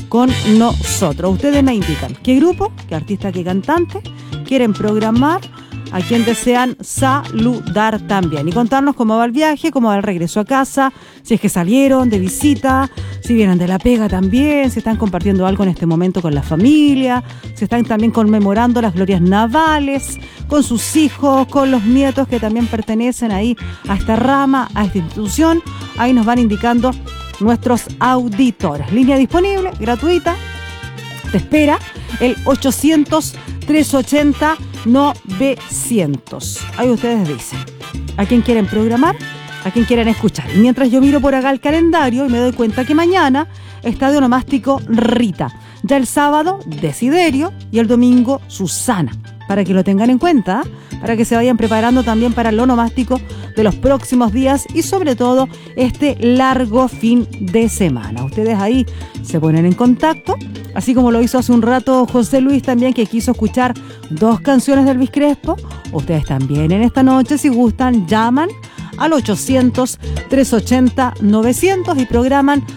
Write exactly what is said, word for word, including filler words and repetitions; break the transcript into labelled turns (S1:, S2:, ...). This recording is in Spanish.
S1: con nosotros. Ustedes me indican qué grupo, qué artista, qué cantante quieren programar, a quien desean saludar también y contarnos cómo va el viaje, cómo va el regreso a casa, si es que salieron de visita, si vienen de la pega también, si están compartiendo algo en este momento con la familia, si están también conmemorando las glorias navales con sus hijos, con los nietos que también pertenecen ahí a esta rama, a esta institución. Ahí nos van indicando nuestros auditores. Línea disponible, gratuita, te espera el ochocientos, trescientos ochenta, novecientos. Ahí ustedes dicen a quién quieren programar, a quién quieren escuchar. Y mientras yo miro por acá el calendario y me doy cuenta que mañana está de onomástico Rita, ya el sábado Desiderio y el domingo Susana, para que lo tengan en cuenta, para que se vayan preparando también para el onomástico de los próximos días y sobre todo este largo fin de semana. Ustedes ahí se ponen en contacto, así como lo hizo hace un rato José Luis también, que quiso escuchar dos canciones de Elvis Crespo. Ustedes también en esta noche, si gustan, llaman al ochocientos, trescientos ochenta, novecientos y programan